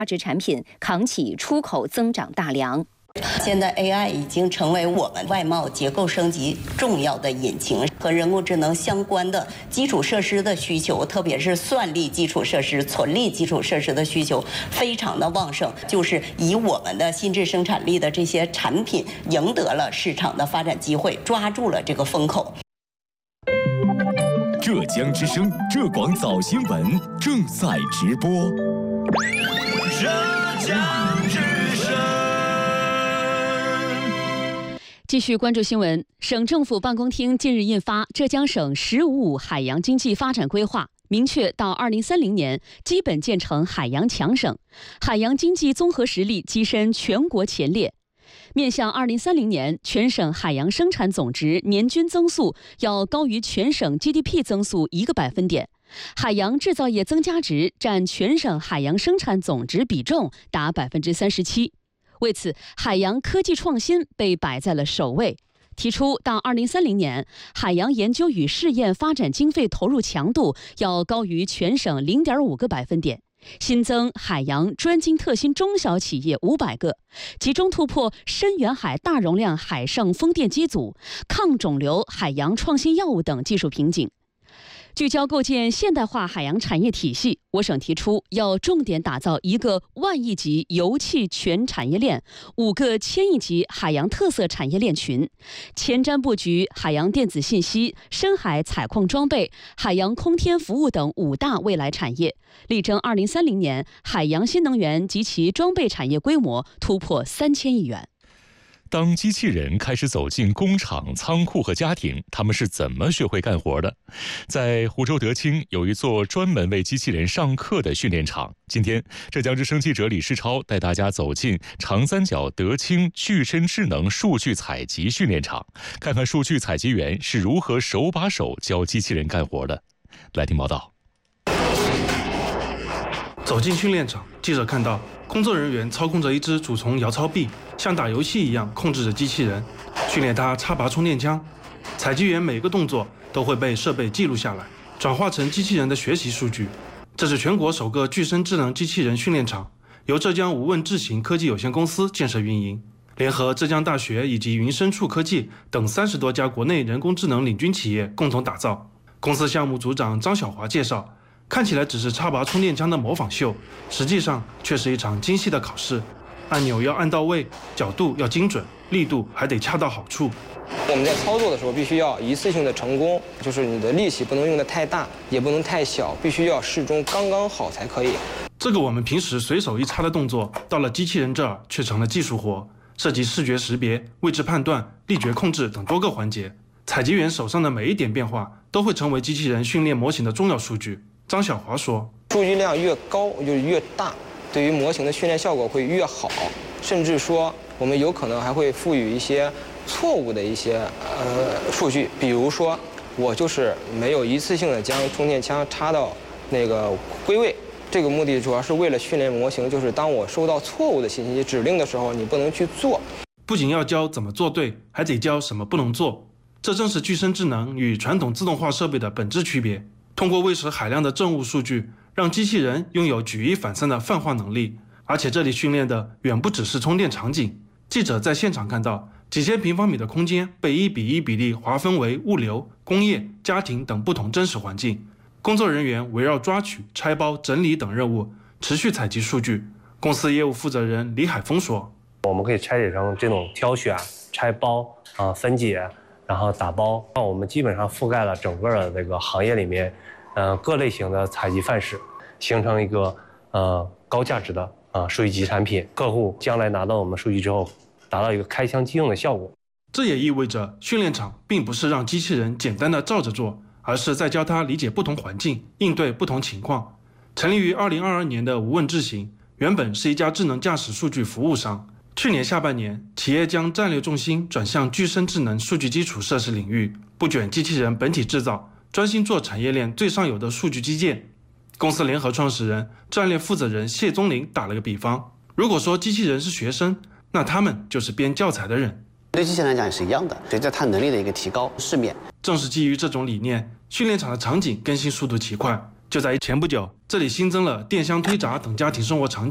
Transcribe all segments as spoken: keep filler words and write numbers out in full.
值产品扛起出口增长大梁。 现在 A I 已经成为我们外贸结构升级重要的引擎，和人工智能相关的基础设施的需求，特别是算力基础设施、存力基础设施的需求非常的旺盛，就是以我们的新质生产力的这些产品赢得了市场的发展机会，抓住了这个风口。 浙江之声浙广早新闻正在直播。 浙江之声。 继续关注新闻，省政府办公厅近日印发《浙江省“十五五”海洋经济发展规划》，明确到二零三零年基本建成海洋强省，海洋经济综合实力跻身全国前列。面向二零三零年，全省海洋生产总值年均增速要高于全省 G D P 增速一个百分点，海洋制造业增加值占全省海洋生产总值比重达百分之三十七。为此，海洋科技创新被摆在了首位。提出到二零三零年，海洋研究与试验发展经费投入强度要高于全省零点五个百分点。新增海洋专精特新中小企业五百个，集中突破深远海大容量海上风电机组、抗肿瘤海洋创新药物等技术瓶颈。聚焦构建现代化海洋产业体系，我省提出要重点打造一个万亿级油气全产业链、五个千亿级海洋特色产业链群，前瞻布局海洋电子信息、深海采矿装备、海洋空天服务等五大未来产业，力争二零三零年海洋新能源及其装备产业规模突破三千亿元。 当机器人开始走进工厂、仓库和家庭，他们是怎么学会干活的？在湖州德清有一座专门为机器人上课的训练场。今天，浙江之声记者李世超带大家走进长三角德清具身智能数据采集训练场，看看数据采集员是如何手把手教机器人干活的。来听报道。 走进训练场，记者看到工作人员操控着一只主从摇操臂，像打游戏一样控制着机器人，训练它插拔充电枪。采集员每个动作都会被设备记录下来，转化成机器人的学习数据。这是全国首个具身智能机器人训练场，由浙江无问智行科技有限公司建设运营，联合浙江大学以及云深处科技等三十多家国内人工智能领军企业共同打造。公司项目组长张小华介绍，看起来只是插拔充电枪的模仿秀，实际上却是一场精细的考试，按钮要按到位，角度要精准，力度还得恰到好处。 我们在操作的时候必须要一次性的成功，就是你的力气不能用得太大，也不能太小，必须要适中，刚刚好才可以。 这个我们平时随手一插的动作，到了机器人这儿却成了技术活，涉及视觉识别、位置判断、力觉控制等多个环节。采集员手上的每一点变化都会成为机器人训练模型的重要数据。张小华说， 数据量越高就是越大，对于模型的训练效果会越好，甚至说我们有可能还会赋予一些错误的一些呃数据，比如说我就是没有一次性的将充电枪插到那个归位，这个目的主要是为了训练模型，就是当我收到错误的信息指令的时候，你不能去做。 不仅要教怎么做对，还得教什么不能做，这正是具身智能与传统自动化设备的本质区别。通过喂食海量的政务数据，让机器人拥有举一反三的泛化能力。而且这里训练的远不只是充电场景，记者在现场看到几千平方米的空间被一比一比例划分为物流、工业、家庭等不同真实环境，工作人员围绕抓取、拆包、整理等任务持续采集数据。公司业务负责人李海峰说， 我们可以拆解成这种挑选、拆包、啊分解，然后打包，那我们基本上覆盖了整个的这个行业里面呃各类型的采集范式，形成一个呃高价值的啊数据集产品。客户将来拿到我们数据之后，达到一个开箱即用的效果。 这也意味着训练场并不是让机器人简单的照着做，而是在教它理解不同环境，应对不同情况。成立于二零二二年的无问智行，原本是一家智能驾驶数据服务商。去年下半年，企业将战略重心转向具身智能数据基础设施领域，不卷机器人本体制造，专心做产业链最上游的数据基建。公司联合创始人、战略负责人谢宗林打了个比方，如果说机器人是学生，那他们就是编教材的人。 对机器人来讲也是一样的，随着它能力的一个提高，世面。 正是基于这种理念，训练场的场景更新速度奇快。就在前不久，这里新增了电箱推闸等家庭生活场景，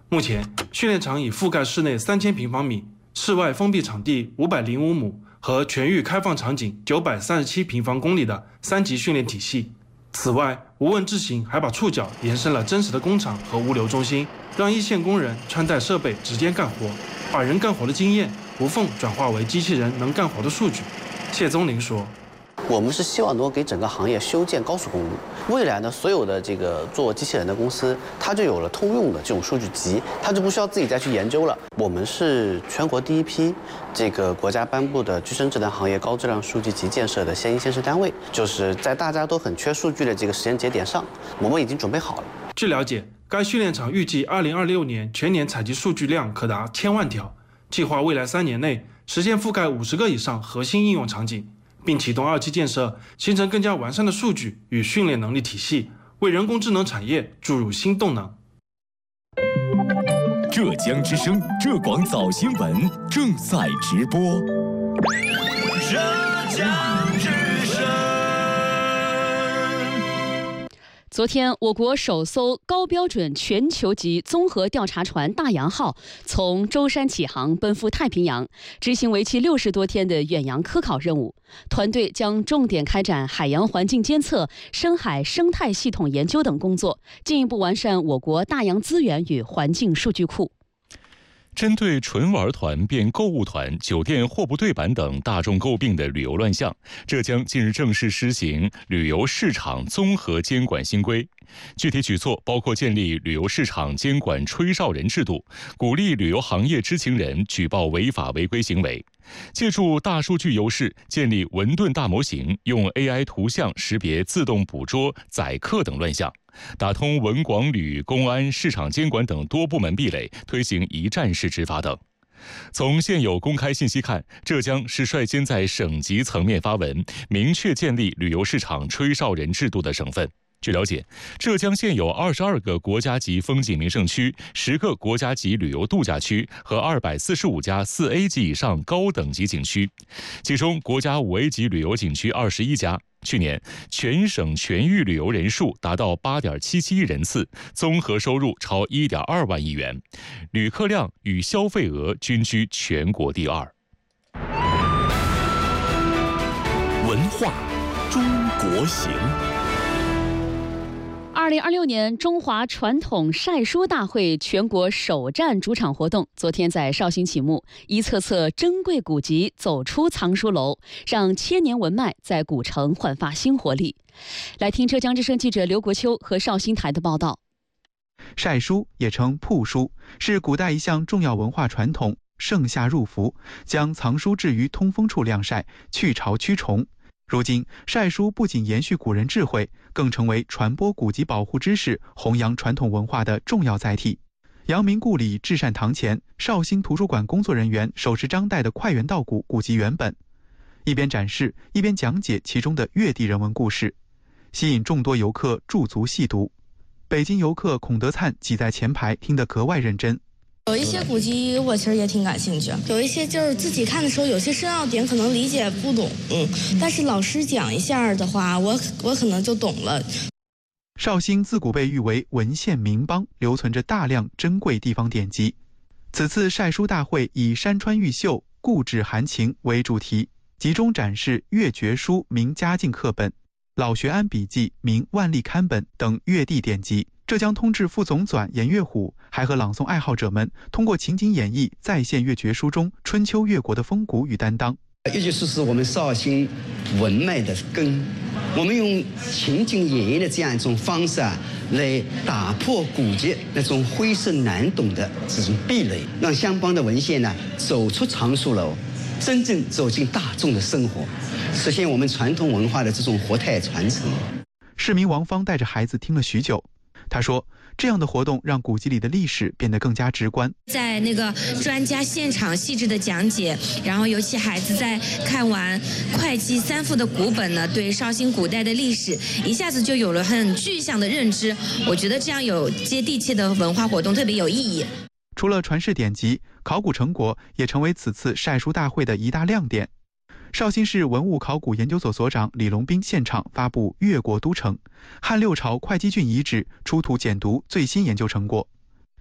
目前，训练场已覆盖室内三千平方米、室外封闭场地五百零五亩和全域开放场景九百三十七平方公里的三级训练体系。此外，无问智行还把触角延伸了真实的工厂和物流中心，让一线工人穿戴设备直接干活，把人干活的经验无缝转化为机器人能干活的数据。谢宗林说， 我们是希望能够给整个行业修建高速公路。未来呢，所有的这个做机器人的公司，它就有了通用的这种数据集，它就不需要自己再去研究了。我们是全国第一批这个国家颁布的居身智能行业高质量数据集建设的先行先试单位，就是在大家都很缺数据的这个时间节点上，我们已经准备好了。 据了解，该训练场预计二零二六年全年采集数据量可达千万条，计划未来三年内实现覆盖五十个以上核心应用场景，并启动二期建设，形成更加完善的数据与训练能力体系，为人工智能产业注入新动能。 浙江之声浙广早新闻正在直播。浙江之声。 昨天，我国首艘高标准全球级综合调查船大洋号从舟山启航，奔赴太平洋，执行为期六十多天的远洋科考任务。团队将重点开展海洋环境监测、深海生态系统研究等工作，进一步完善我国大洋资源与环境数据库。 针对纯玩团变购物团、酒店货不对版等大众诟病的旅游乱象，浙江近日正式施行旅游市场综合监管新规。具体举措包括建立旅游市场监管吹哨人制度，鼓励旅游行业知情人举报违法违规行为，借助大数据优势建立文盾大模型，用 A I 图像识别自动捕捉宰客等乱象，打通文广旅、公安、市场监管等多部门壁垒，推行一站式执法等。从现有公开信息看，浙江是率先在省级层面发文，明确建立旅游市场吹哨人制度的省份。据了解，浙江现有二十二个国家级风景名胜区、十个国家级旅游度假区和二百四十五家四 A 级以上高等级景区，其中国家五 A 级旅游景区二十一家。去年全省全域旅游人数达到八点七七亿人次，综合收入超一点二万亿元，旅客量与消费额均居全国第二。 文化中国行。 二零二六年中华传统晒书大会全国首站主场活动昨天在绍兴启幕，一册册珍贵古籍走出藏书楼，让千年文脉在古城焕发新活力。来听浙江之声记者刘国秋和绍兴台的报道。 晒书也称铺书，是古代一项重要文化传统，盛夏入伏，将藏书置于通风处晾晒，去潮驱虫。如今，晒书不仅延续古人智慧，更成为传播古籍保护知识、弘扬传统文化的重要载体。阳明故里至善堂前，绍兴图书馆工作人员手持张岱的《快元道古》古籍原本，一边展示，一边讲解其中的越地人文故事，吸引众多游客驻足细读。北京游客孔德灿挤在前排，听得格外认真。 有一些古籍我其实也挺感兴趣，有一些就是自己看的时候，有些深奥点可能理解不懂，嗯，但是老师讲一下的话，我我可能就懂了。 绍兴自古被誉为文献名邦，留存着大量珍贵地方典籍。此次晒书大会以山川玉秀、故址含情为主题，集中展示越绝书名嘉靖课本、老学庵笔记名万历刊本等越地典籍。浙江通志副总纂严月虎还和朗诵爱好者们通过情景演绎再现越绝书中春秋越国的风骨与担当。 越绝书是我们绍兴文脉的根，我们用情景演绎的这样一种方式啊，来打破古籍那种晦涩难懂的这种壁垒，让相关的文献呢走出藏书楼，真正走进大众的生活，实现我们传统文化的这种活态传承。 市民王芳带着孩子听了许久，他说，这样的活动让古籍里的历史变得更加直观。 在那个专家现场细致的讲解，然后尤其孩子在看完会稽三复的古本呢，对绍兴古代的历史一下子就有了很具象的认知。我觉得这样有接地气的文化活动特别有意义。 除了传世典籍，考古成果也成为此次晒书大会的一大亮点。绍兴市文物考古研究所所长李龙斌现场发布越国都城汉六朝会稽郡遗址出土简牍最新研究成果。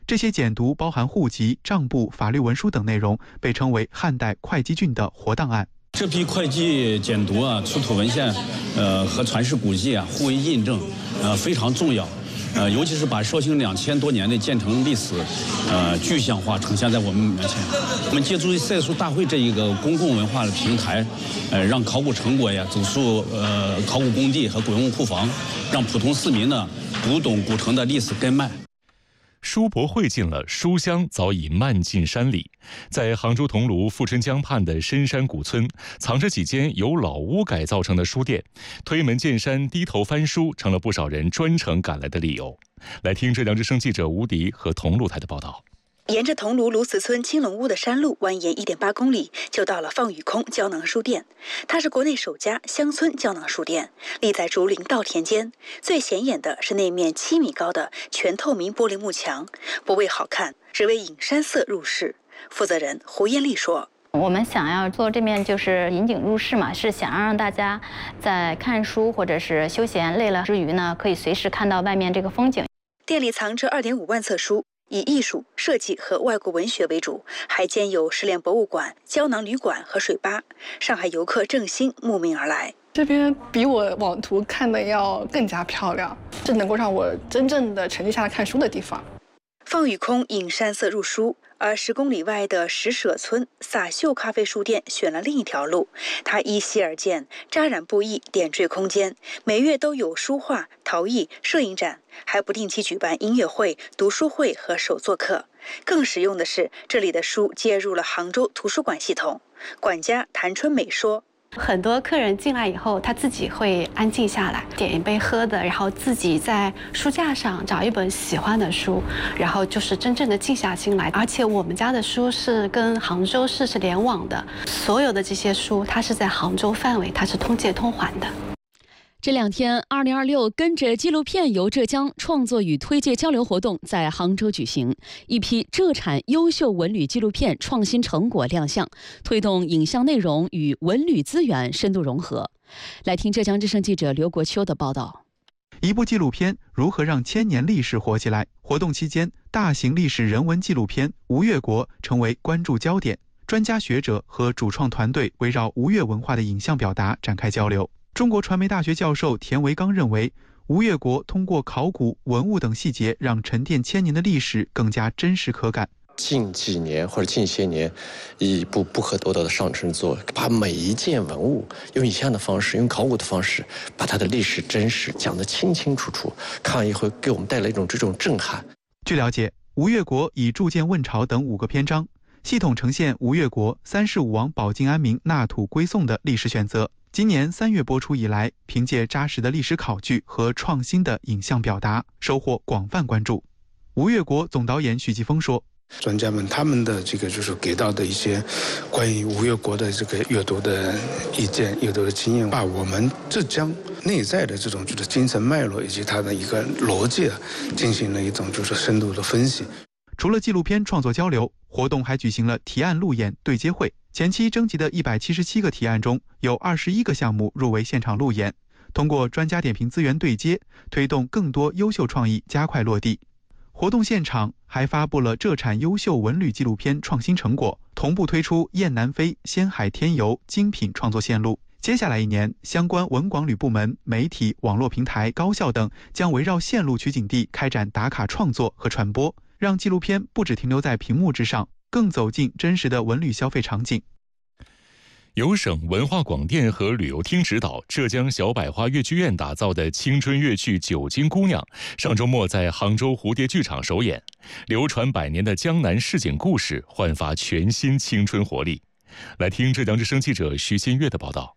这些简牍包含户籍、账簿、法律文书等内容，被称为汉代会稽郡的活档案。 这批会稽简牍啊、出土文献，呃和传世古迹啊互为印证，呃非常重要。呃，尤其是把绍兴两千多年的建成历史，呃，具象化呈现在我们面前。我们借助赛书大会这一个公共文化的平台，呃，让考古成果呀走入呃考古工地和古文物库房，让普通市民呢读懂古城的历史根脉。 书帛汇尽了，书香早已漫进山里。在杭州桐庐富春江畔的深山古村，藏着几间由老屋改造成的书店，推门见山，低头翻书，成了不少人专程赶来的理由。来听浙江之声记者吴迪和桐庐台的报道。 沿着桐庐卢寺村青龙屋的山路蜿蜒一点八公里，就到了放宇空胶囊书店。它是国内首家乡村胶囊书店，立在竹林稻田间。最显眼的是那面七米高的全透明玻璃幕墙，不为好看，只为引山色入室。负责人胡艳丽说：“ 我们想要做这面就是引景入室嘛，是想让大家在看书或者是休闲累了之余呢，可以随时看到外面这个风景。” 店里藏着 二点五万册书。以艺术、设计和外国文学为主，还兼有失联博物馆、胶囊旅馆和水吧。上海游客郑兴慕名而来。 这边比我网图看的要更加漂亮，是能够让我真正的沉浸下来看书的地方。 放宇空引山色入书，而十公里外的石舍村洒秀咖啡书店选了另一条路。它依稀而建，扎染不易，点缀空间，每月都有书画、陶艺、摄影展，还不定期举办音乐会、读书会和手作课。更实用的是，这里的书接入了杭州图书馆系统。管家谭春美说：“ 很多客人进来以后，他自己会安静下来，点一杯喝的，然后自己在书架上找一本喜欢的书，然后就是真正的静下心来。而且我们家的书是跟杭州市是联网的，所有的这些书，它是在杭州范围，它是通借通还的。” 这两天，二零二六跟着纪录片游浙江创作与推介交流活动在杭州举行，一批浙产优秀文旅纪录片创新成果亮相，推动影像内容与文旅资源深度融合。来听浙江之声记者刘国秋的报道。 一部纪录片如何让千年历史活起来？活动期间，大型历史人文纪录片《吴越国》成为关注焦点，专家学者和主创团队围绕吴越文化的影像表达展开交流。中国传媒大学教授田维刚认为，吴越国通过考古、文物等细节，让沉淀千年的历史更加真实可感。 近几年或者近些年，一部不可多得的上乘作，把每一件文物用影像的方式、用考古的方式，把它的历史真实讲得清清楚楚，看完以后给我们带来一种这种震撼。 据了解，吴越国以铸剑问朝等五个篇章，系统呈现吴越国三世武王保境安民、纳土归宋的历史选择。今年三月播出以来，凭借扎实的历史考据和创新的影像表达，收获广泛关注。吴越国总导演许继峰说：“ 专家们他们的这个就是给到的一些关于吴越国的这个阅读的意见、阅读的经验，把我们浙江内在的这种就是精神脉络以及它的一个逻辑进行了一种就是深度的分析。” 除了纪录片创作交流，活动还举行了提案路演对接会。前期征集的一百七十七个提案中，有二十一个项目入围现场路演。通过专家点评资源对接，推动更多优秀创意加快落地。活动现场还发布了浙产优秀文旅纪录片创新成果，同步推出雁南飞、仙海天游精品创作线路。接下来一年，相关文广旅部门、媒体、网络平台、高校等将围绕线路取景地开展打卡创作和传播，让纪录片不只停留在屏幕之上，更走进真实的文旅消费场景。 由省文化广电和旅游厅指导，浙江小百花越剧院打造的青春越剧《九金姑娘》上周末在杭州蝴蝶剧场首演，流传百年的江南市井故事焕发全新青春活力。来听浙江之声记者徐新月的报道。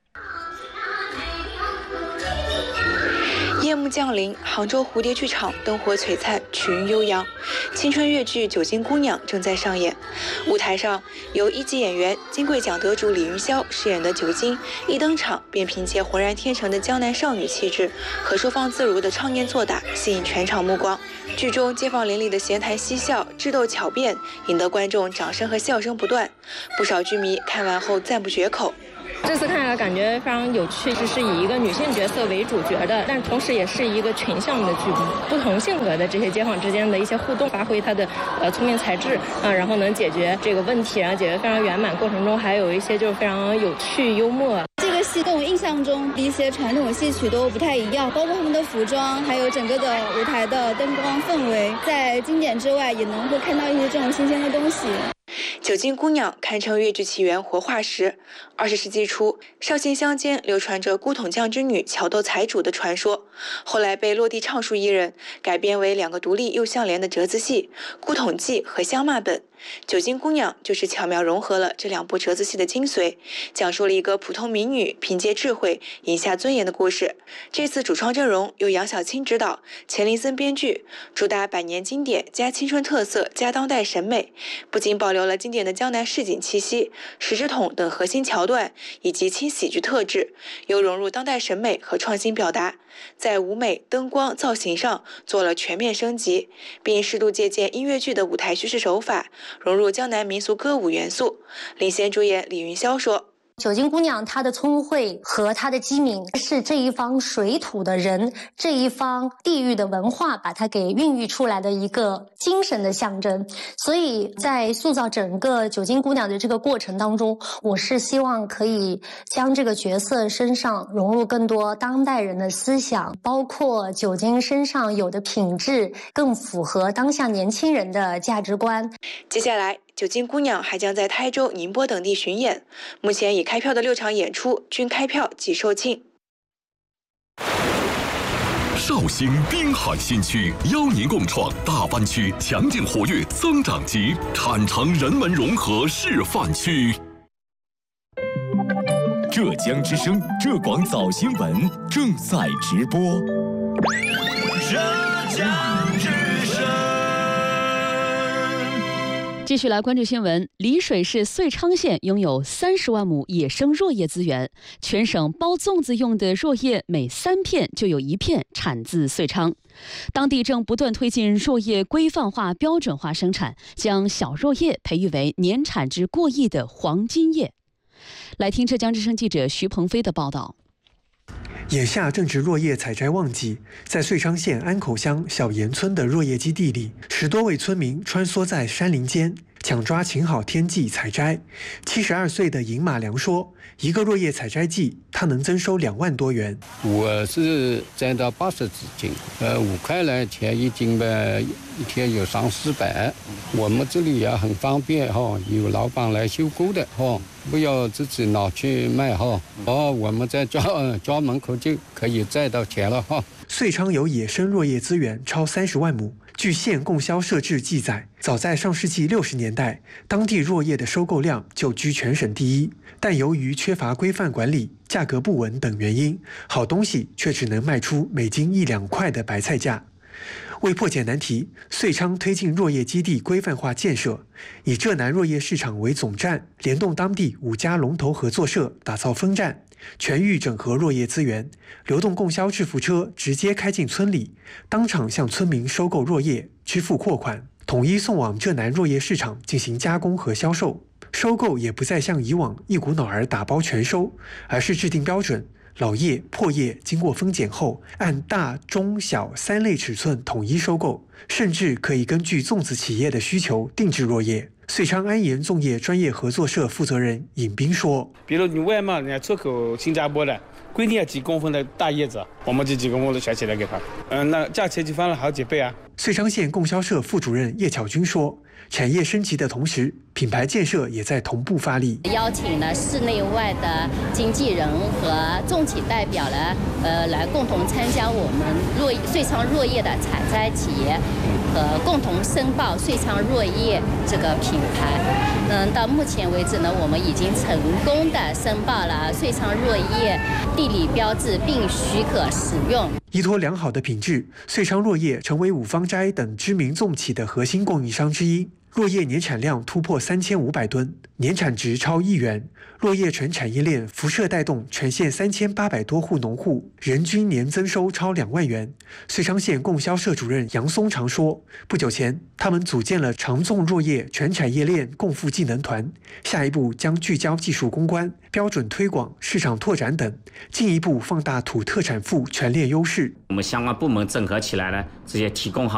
夜幕降临，杭州蝴蝶剧场灯火璀璨，曲韵悠扬。青春越剧《九金姑娘》正在上演。舞台上，由一级演员、金桂奖得主李云霄饰演的九金，一登场便凭借浑然天成的江南少女气质和收放自如的唱念做打，吸引全场目光。剧中街坊邻里的闲谈嬉笑、智斗巧辩，引得观众掌声和笑声不断。不少剧迷看完后赞不绝口。 这次看下来感觉非常有趣，就是以一个女性角色为主角的，但同时也是一个群像的剧目，不同性格的这些街坊之间的一些互动，发挥他的呃聪明才智啊，然后能解决这个问题，然后解决非常圆满。过程中还有一些就是非常有趣幽默。 这个戏跟我印象中一些传统戏曲都不太一样，包括他们的服装，还有整个的舞台的灯光氛围，在经典之外也能会看到一些这种新鲜的东西。 九斤姑娘堪称粤剧起源活化石。二十世纪初，绍兴乡间流传着古董匠之女桥斗财主的传说，后来被落地唱书艺人改编为两个独立又相连的折子戏《古董记》和《相骂本》。九斤姑娘就是巧妙融合了这两部折子戏的精髓，讲述了一个普通民女凭借智慧赢下尊严的故事。这次主创阵容由杨晓青执导，钱林森编剧，主打百年经典加青春特色加当代审美，不仅保留了经典的江南市井气息、十之筒等核心桥段以及轻喜剧特质，又融入当代审美和创新表达，在舞美、灯光、造型上做了全面升级，并适度借鉴音乐剧的舞台叙事手法，融入江南民俗歌舞元素。领衔主演李云霄说， 九斤姑娘她的聪慧和她的机敏是这一方水土的人，这一方地域的文化把它给孕育出来的一个精神的象征。所以在塑造整个九斤姑娘的这个过程当中，我是希望可以将这个角色身上融入更多当代人的思想，包括九斤身上有的品质更符合当下年轻人的价值观。 接下来九斤姑娘还将在台州、宁波等地巡演，目前已开票的六场演出均开票即售罄。 绍兴滨海新区邀您共创大湾区强劲活跃增长极产城人文融合示范区。浙江之声浙广早新闻正在直播。 浙江之声。 继续来关注新闻，丽水市遂昌县拥有三十万亩野生箬叶资源，全省包粽子用的箬叶每三片就有一片产自遂昌。当地正不断推进箬叶规范化、标准化生产，将小箬叶培育为年产值过亿的黄金叶。来听浙江之声记者徐鹏飞的报道。 眼下正值箬叶采摘旺季，在遂昌县安口乡小岩村的箬叶基地里，十多位村民穿梭在山林间，抢抓晴好天际采摘。七十二岁的尹马良说，一个箬叶采摘季，他能增收两万多元。 我是摘到八十几斤，呃，五块来钱一斤吧，一天有三四百。我们这里也很方便哈，有老板来收购的哈，不要自己拿去卖哈。哦，我们在家家门口就可以摘到钱了哈。 遂昌有野生箬叶资源超三十万亩。据县供销社志记载，早在上世纪六十年代，当地箬叶的收购量就居全省第一，但由于缺乏规范管理、价格不稳等原因，好东西却只能卖出每斤一两块的白菜价。为破解难题，遂昌推进箬叶基地规范化建设，以浙南箬叶市场为总站，联动当地五家龙头合作社，打造分站，全域整合箬叶资源，流动供销制服车直接开进村里，当场向村民收购箬叶，支付货款，统一送往浙南箬叶市场进行加工和销售。收购也不再像以往一股脑儿打包全收，而是制定标准。老叶、破叶经过分拣后，按大、中、小三类尺寸统一收购，甚至可以根据粽子企业的需求定制箬叶。遂昌安岩粽叶专业合作社负责人尹斌说：“ 比如你外贸人家出口新加坡的，规定要几公分的大叶子，我们就几公分的小起来给他，嗯，那价钱就翻了好几倍啊。” 遂昌县供销社副主任叶巧军说。产业升级的同时，品牌建设也在同步发力。 邀请了市内外的经纪人和重企代表呢，呃，来共同参加我们箬遂昌箬叶的采摘企业，和共同申报遂昌箬叶这个品牌。嗯，到目前为止呢，我们已经成功的申报了遂昌箬叶地理标志，并许可使用。 依托良好的品质，遂昌箬叶成为五芳斋等知名粽企的核心供应商之一。 落叶年产量突破三千五百吨，年产值超亿元。落叶纯产业链辐射带动全县三千八百多户农户，人均年增收超两万元。遂昌县供销社主任杨松常说，不久前他们组建了长纵落叶全产业链共富技能团，下一步将聚焦技术攻关、标准推广、市场拓展等，进一步放大土特产富全链优势。 我们相关部门整合起来呢，直接提供好